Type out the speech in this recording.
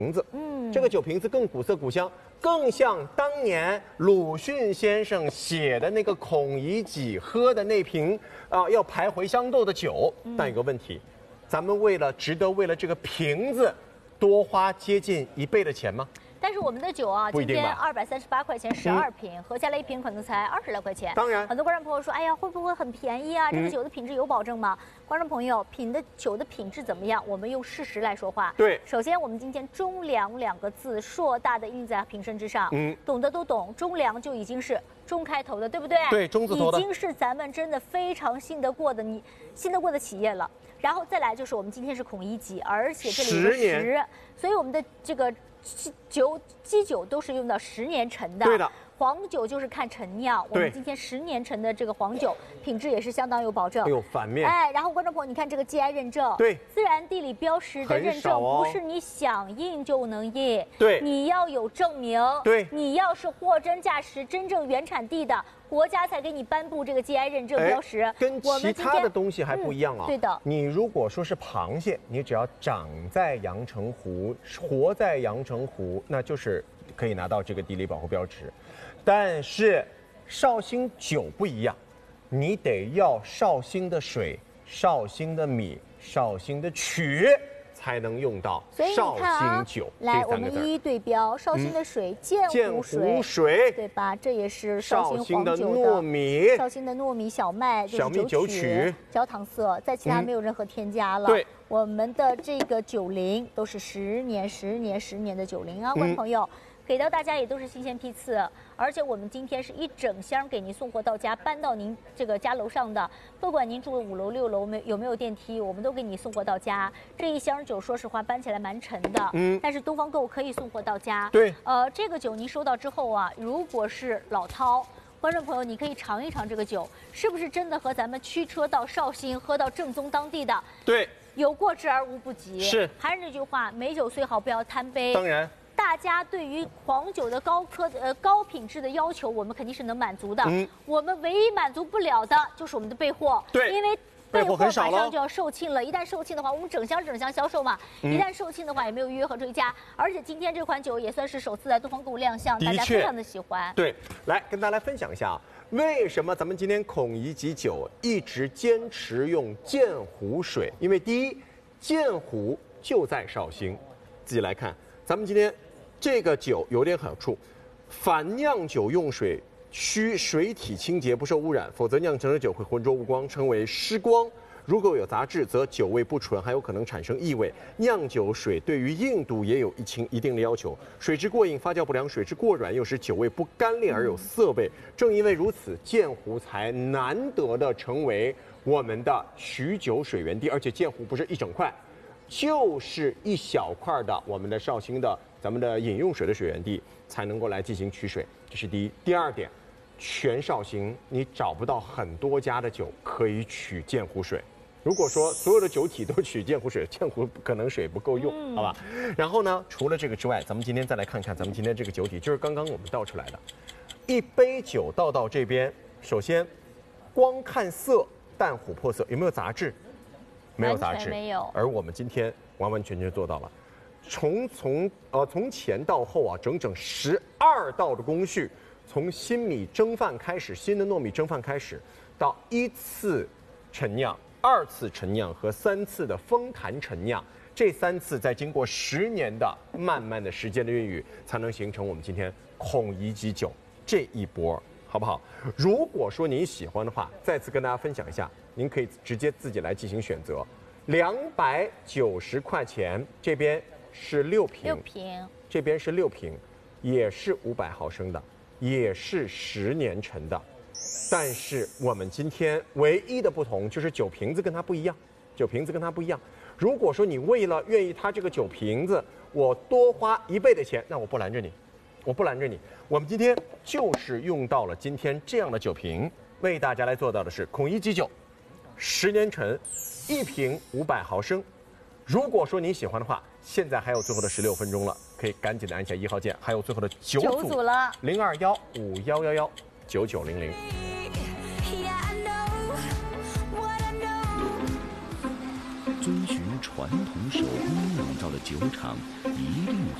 瓶子，这个酒瓶子更古色古香，更像当年鲁迅先生写的那个孔乙己喝的那瓶要排茴香豆的酒。但有个问题，咱们值得为了这个瓶子多花接近1倍的钱吗？ 但是我们的酒啊，今天238块钱12瓶，合下来1瓶可能才20来块钱。 当然， 很多观众朋友说，哎呀，会不会很便宜啊？这个酒的品质有保证吗？观众朋友，酒的品质怎么样？我们用事实来说话。 对， 首先我们今天中粮2个字硕大的印在瓶身之上，懂的都懂，中粮就已经是中开头的，对不对？ 对，中字头的， 已经是咱们真的非常信得过的企业了。然后再来就是我们今天是孔乙己，而且这里有个10，所以我们的这个基酒都是用到10年陈的。 对的。 黄酒就是看陈酿，我们今天10年陈的这个黄酒品质也是相当有保证。 哎呦，反面。 哎，然后观众朋友，你看这个 GI 认证， 对， 自然地理标识的认证，不是你想印就能印， 对， 你要有证明， 对， 你要是货真价实、真正原产地的，国家才给你颁布这个 GI 认证标识。 跟其他的东西还不一样啊。 对的， 你如果说是螃蟹，你只要长在阳澄湖、活在阳澄湖，那就是可以拿到这个地理保护标志。但是绍兴酒不一样，你得要绍兴的水、绍兴的米、绍兴的曲，才能用到绍兴酒。 来，我们一一对标：绍兴的水，建湖水， 对吧？这也是绍兴的糯米， 绍兴的糯米小麦， 小米酒曲， 焦糖色，在其他没有任何添加了。 对， 我们的这个酒龄都是10年的酒龄啊，观众朋友。给到大家也都是新鲜批次，而且我们今天是一整箱给您送货到家，搬到您这个家楼上的，不管您住5楼6楼有没有电梯，我们都给你送货到家。这一箱酒说实话搬起来蛮沉的，但是东方购可以送货到家。 对， 这个酒您收到之后啊，如果是老饕观众朋友，你可以尝一尝这个酒是不是真的和咱们驱车到绍兴喝到正宗当地的， 对， 有过之而无不及。 是， 还是那句话，美酒虽好不要贪杯。 当然。 大家对于黄酒的高品质的要求，我们肯定是能满足的。我们唯一满足不了的就是我们的备货。 对， 因为备货马上就要售罄了。一旦售罄的话，我们整箱销售嘛。一旦售罄的话，也没有预约和追加。而且今天这款酒也算是首次在东方购物亮相，大家非常的喜欢。 对，来跟大家来分享一下，为什么咱们今天孔乙己酒一直坚持用建湖水？因为第一，建湖就在绍兴。自己来看，咱们今天。这个酒有点好处，凡酿酒用水需水体清洁不受污染，否则酿成的酒会浑浊无光，称为湿光。如果有杂质，则酒味不纯，还有可能产生异味。酿酒水对于硬度也有一定的要求，水质过硬发酵不良，水质过软又使酒味不干裂而有涩味。正因为如此，建湖才难得的成为我们的取酒水源地，而且建湖不是一整块，就是一小块的我们的绍兴的。咱们的饮用水的水源地才能够来进行取水，这是第一。第二点，全绍兴你找不到很多家的酒可以取建湖水。如果说所有的酒体都取建湖水，建湖可能水不够用，好吧？然后呢，除了这个之外，咱们今天再来看看咱们今天这个酒体，就是刚刚我们倒出来的，一杯酒倒到这边，首先光看色淡琥珀色，有没有杂质？没有杂质， 没有。 而我们今天完完全全做到了。从前到后啊，整整12道的工序，从新米蒸饭开始，新的糯米蒸饭开始，到1次陈酿、2次陈酿和3次的封坛陈酿，这3次再经过10年的漫漫的时间的孕育，才能形成我们今天孔乙己酒这一波，好不好？如果说您喜欢的话，再次跟大家分享一下，您可以直接自己来进行选择，290块钱这边。是6瓶，这边是6瓶，也是500毫升的，也是10年陈的，但是我们今天唯一的不同就是酒瓶子跟它不一样，如果说你为了愿意它这个酒瓶子，我多花1倍的钱，那我不拦着你，我们今天就是用到了今天这样的酒瓶，为大家来做到的是孔乙己酒，10年陈，1瓶500毫升。如果说您喜欢的话，现在还有最后的16分钟了，可以赶紧的按下1号键，还有最后的9组了 ，02151119900。 遵循传传统手工酿造的酒厂一定